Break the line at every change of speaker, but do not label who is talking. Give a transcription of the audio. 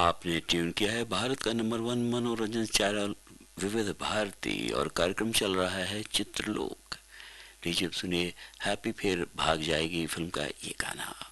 आपने ट्यून किया है भारत का नंबर 1 मनोरंजन चैनल विविध भारती और कार्यक्रम चल रहा है चित्रलोक। लीजिए सुनिए हैप्पी फिर भाग जाएगी फिल्म का ये गाना।